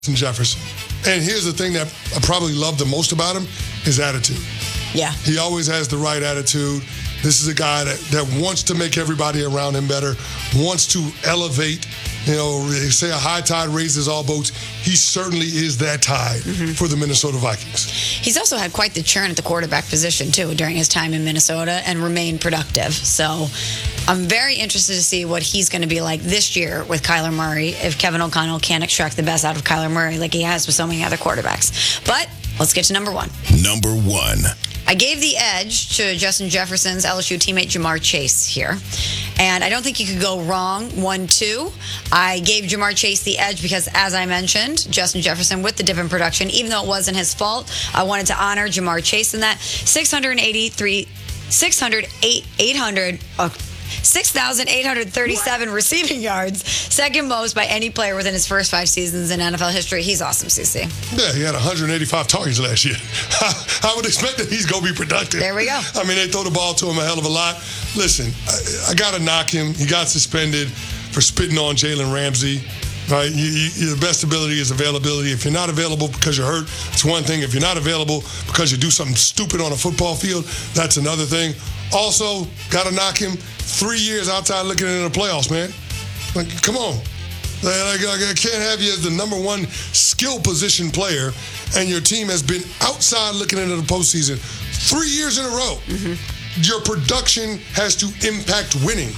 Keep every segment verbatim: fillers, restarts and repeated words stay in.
Jefferson. And here's the thing that I probably love the most about him, his attitude. Yeah. He always has the right attitude. This is a guy that, that wants to make everybody around him better, wants to elevate. You know, they say a high tide raises all boats. He certainly is that tide mm-hmm. for the Minnesota Vikings. He's also had quite the churn at the quarterback position, too, during his time in Minnesota and remained productive. So I'm very interested to see what he's going to be like this year with Kyler Murray if Kevin O'Connell can't extract the best out of Kyler Murray like he has with so many other quarterbacks. But let's get to number one. Number one. I gave the edge to Justin Jefferson's L S U teammate Ja'Marr Chase here. And I don't think you could go wrong. one two. I gave Ja'Marr Chase the edge because, as I mentioned, Justin Jefferson with the dip in production, even though it wasn't his fault, I wanted to honor Ja'Marr Chase in that. six eighty-three, six hundred, eight hundred, oh, six thousand eight hundred thirty-seven what? Receiving yards, second most by any player within his first five seasons in N F L history. He's awesome, C C. Yeah, he had one hundred eighty-five targets last year. I would expect that he's going to be productive. There we go. I mean, they throw the ball to him a hell of a lot. Listen, I, I got to knock him. He got suspended for spitting on Jalen Ramsey. Right, you, you, the best ability is availability. If you're not available because you're hurt, it's one thing. If you're not available because you do something stupid on a football field, that's another thing. Also, got to knock him three years outside looking into the playoffs, man. Like, come on. Like, like, I can't have you as the number one skill position player, and your team has been outside looking into the postseason three years in a row. Mm-hmm. Your production has to impact winning.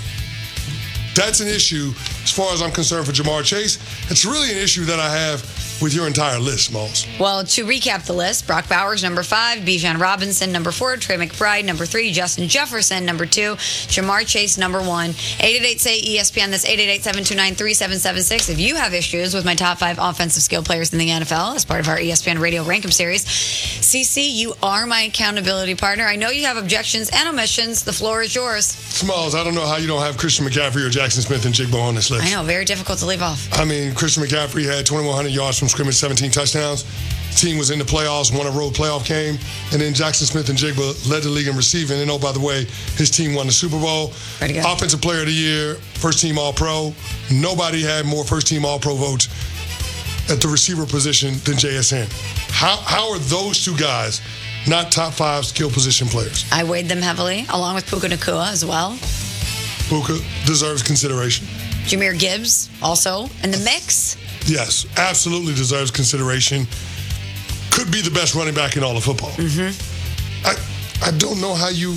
That's an issue as far as I'm concerned for Ja'Marr Chase. It's really an issue that I have with your entire list, Smalls. Well, to recap the list, Brock Bowers, number five, Bijan Robinson, number four, Trey McBride, number three, Justin Jefferson, number two, Ja'Marr Chase, number one. eight eight eight, S A Y, E S P N, that's eight eight eight, seven two nine, three seven seven six. If you have issues with my top five offensive skill players in the N F L as part of our E S P N Radio Rank 'em series, C C, you are my accountability partner. I know you have objections and omissions. The floor is yours. Smalls, I don't know how you don't have Christian McCaffrey or Jackson Smith and Jigbo on this list. I know, very difficult to leave off. I mean, Christian McCaffrey had twenty-one hundred yards from scrimmage, seventeen touchdowns. The team was in the playoffs, won a road playoff game, and then Jackson Smith and Jigba led the league in receiving. And oh, by the way, his team won the Super Bowl. Pretty good. Offensive Player of the Year, First Team All-Pro. Nobody had more First Team All-Pro votes at the receiver position than J S N. How how are those two guys not top five skill position players? I weighed them heavily, along with Puka Nacua as well. Puka deserves consideration. Jahmyr Gibbs also in the mix. Yes, absolutely deserves consideration. Could be the best running back in all of football. Mm-hmm. I I don't know how you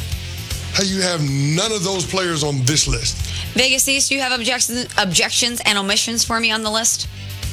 how you have none of those players on this list. Vegas East, you have objections, objections and omissions for me on the list?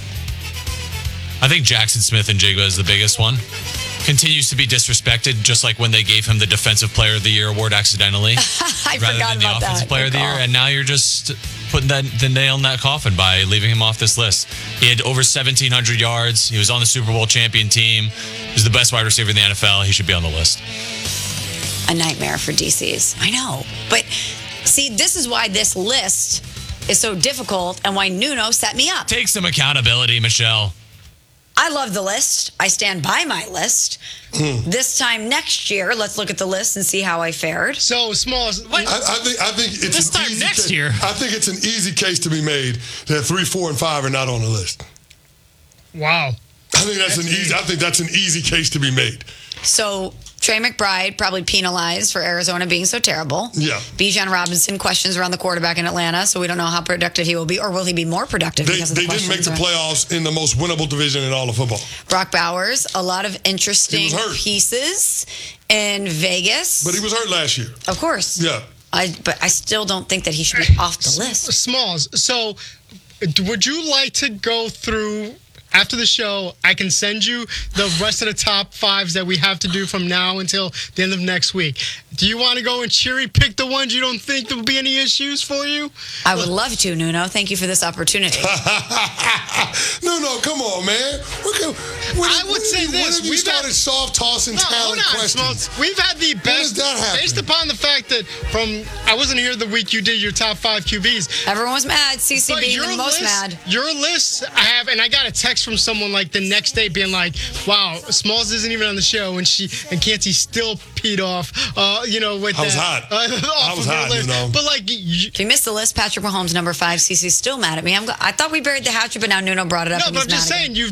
I think Jackson Smith and Jigba is the biggest one. Continues to be disrespected, just like when they gave him the Defensive Player of the Year award accidentally, I rather forgot than the about Offensive that. Player of the Year. And now you're just putting that the nail in that coffin by leaving him off this list. He had over seventeen hundred yards. He was on the Super Bowl champion team. He's the best wide receiver in the N F L. He should be on the list. A nightmare for D Cs. I know. But see, this is why this list is so difficult and why Nuno set me up. Take some accountability, Michelle. I love the list. I stand by my list. Mm. This time next year, let's look at the list and see how I fared. So, Smalls, I, I think I think it's this an time easy next case, year. I think it's an easy case to be made that three, four, and five are not on the list. Wow. I think that's, that's an easy. I think that's an easy case to be made. So Trey McBride probably penalized for Arizona being so terrible. Yeah. Bijan Robinson, questions around the quarterback in Atlanta, so we don't know how productive he will be, or will he be more productive They, because of the they didn't make the questions? playoffs in the most winnable division in all of football. Brock Bowers, a lot of interesting He was hurt. pieces in Vegas. But he was hurt last year. Of course. Yeah. I, but I still don't think that he should be off the list. Smalls, so would you like to go through, after the show, I can send you the rest of the top fives that we have to do from now until the end of next week. Do you want to go and cherry pick the ones you don't think there will be any issues for you? I would love to, Nuno. Thank you for this opportunity. no, no, come on, man. We're, When, I would when say have you, this. When have you We've started had- soft tossing No, hold talent on, questions? Smokes. We've had the best. does that happen? Based upon the fact that from I wasn't here the week you did your top five Q Bs. Everyone was mad. CeCe But being your the most list, mad. Your list, I have, and I got a text from someone like the next day being like, "Wow, Smalls isn't even on the show, and she and Canty still peed off." Uh, you know, with I was that, hot. Uh, off I was of your hot, list. you know. But like, you, If you missed the list, Patrick Mahomes, number five. CeCe's still mad at me. I'm, go- I thought we buried the hatchet, but now Nuno brought it up. no, and but he's I'm just mad again. saying, you